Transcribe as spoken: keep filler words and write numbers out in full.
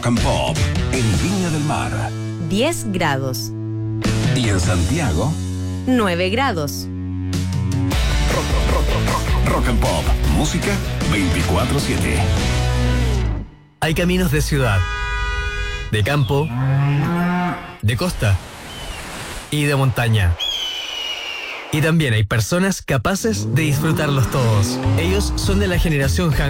Rock and Pop en Viña del Mar. diez grados. Y en Santiago, nueve grados. Rock, rock, rock, rock, rock and Pop. Música veinticuatro siete. Hay caminos de ciudad, de campo, de costa y de montaña. Y también hay personas capaces de disfrutarlos todos. Ellos son de la generación Han